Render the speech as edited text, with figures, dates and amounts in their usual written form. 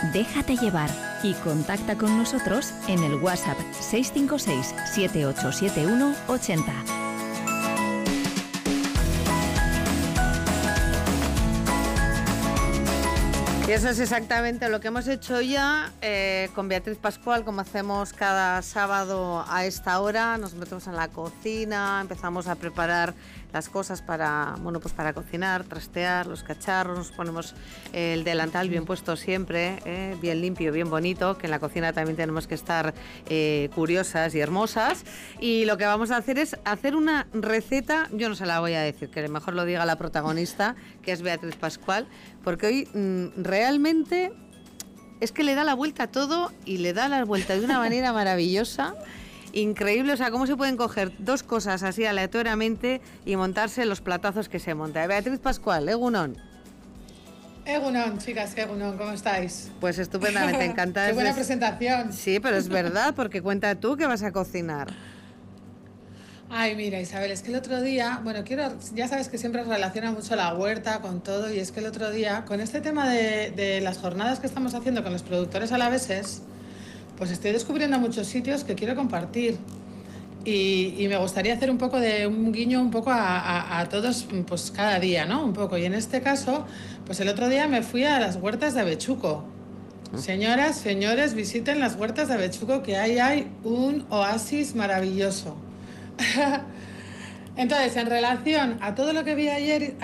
Déjate llevar y contacta con nosotros en el WhatsApp 656 7871 80. Y eso es exactamente lo que hemos hecho ya con Beatriz Pascual, como hacemos cada sábado a esta hora. Nos metemos en la cocina, empezamos a preparar las cosas para, bueno, pues para cocinar, trastear los cacharros, nos ponemos el delantal bien puesto siempre, bien limpio, bien bonito, que en la cocina también tenemos que estar curiosas y hermosas. Y lo que vamos a hacer es hacer una receta, yo no se la voy a decir, que mejor lo diga la protagonista, que es Beatriz Pascual, porque hoy realmente es que le da la vuelta a todo y le da la vuelta de una manera maravillosa, increíble. O sea, cómo se pueden coger dos cosas así aleatoriamente y montarse los platazos que se monta. Beatriz Pascual, Egunon. Egunon, chicas, Egunon, ¿cómo estáis? Pues estupendamente, encantada. Qué buena presentación. Sí, pero es verdad, porque cuenta tú que vas a cocinar. Ay, mira, Isabel, es que el otro día, bueno, ya sabes que siempre relaciona mucho la huerta con todo, y es que el otro día, con este tema de las jornadas que estamos haciendo con los productores alaveses, pues estoy descubriendo muchos sitios que quiero compartir. Y me gustaría hacer un poco de un guiño un poco a todos, pues cada día, ¿no? Un poco. Y en este caso, pues el otro día me fui a las huertas de Avechuco. Señoras, señores, visiten las huertas de Avechuco, que ahí hay un oasis maravilloso. Entonces, en relación a todo lo que vi ayer